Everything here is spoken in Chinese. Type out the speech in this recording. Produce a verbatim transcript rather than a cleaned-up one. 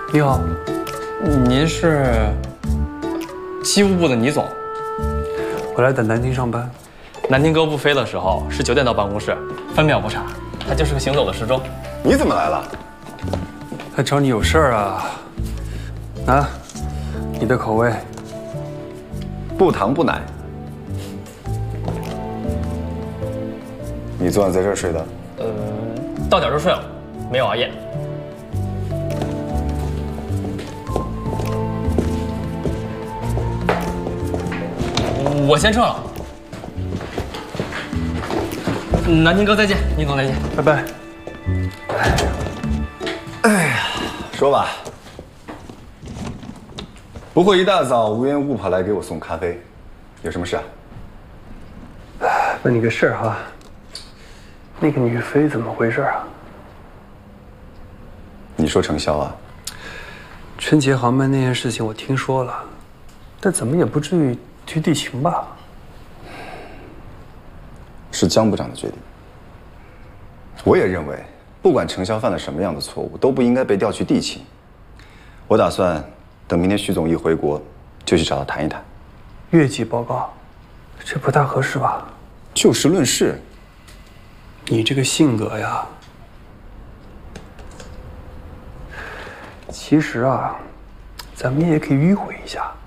你好， 您是机务部的倪总？ 我来等南京上班。 南京哥不飞的时候是九点到办公室，分秒不差。他就是个行走的时钟。 你怎么来了？ 他找你有事儿啊？啊，你的口味， 不糖不奶。你昨晚在这儿睡的？ 呃，到点就睡了，没有熬夜。我先撤了。南京哥再见，倪总再见， 拜拜。 哎呀，说吧，不会一大早无缘无故跑来给我送咖啡，有什么事啊？ 问你个事儿哈，那个女飞怎么回事啊？ 你说程潇啊？ 春节航班那件事情我听说了，但怎么也不至于去地勤吧？ 是江部长的决定。我也认为，不管程潇犯了什么样的错误，都不应该被调去地勤。我打算等明天徐总一回国，就去找他谈一谈。 越级报告，这不大合适吧？ 就事论事。 你这个性格呀，其实啊，咱们也可以迂回一下。